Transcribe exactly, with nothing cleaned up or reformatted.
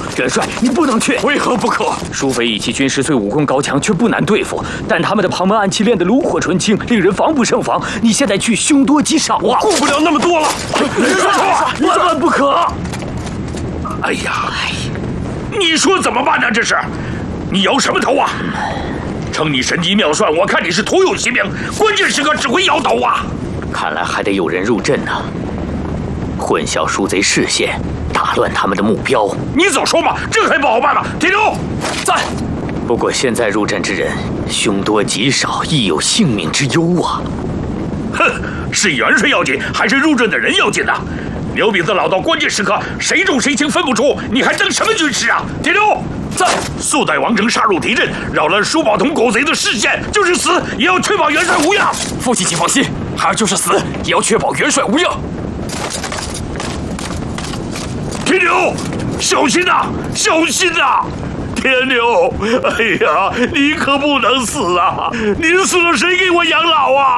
元帅，你不能去。 为何不可？ 苏肥以其军师虽武功高强，却不难对付，但他们的旁门暗器练得炉火纯青，令人防不胜防。你现在去，凶多吉少啊！ 顾不了那么多了。 元帅，万万不可！ 哎呀，你说怎么办呢？这是，你摇什么头啊？称你神机妙算，我看你是徒有其名，关键时刻只会摇头啊！ 看来还得有人入阵呢，混淆鼠贼视线，打乱他们的目标。 你早说嘛，这还不好办吗？铁牛， 在。不过现在入阵之人凶多吉少，亦有性命之忧啊！ 哼，是元帅要紧，还是入阵的人要紧呢？牛鼻子老道，关键时刻谁重谁轻分不出，你还当什么军师啊？铁牛，在。速带王成杀入敌阵，扰乱舒宝同狗贼的视线，就是死也要确保元帅无恙。 父亲请放心，孩儿就是死也要确保元帅无恙。 铁牛，小心呐、啊，小心呐、啊！铁牛，哎呀，你可不能死啊！你死了谁给我养老啊？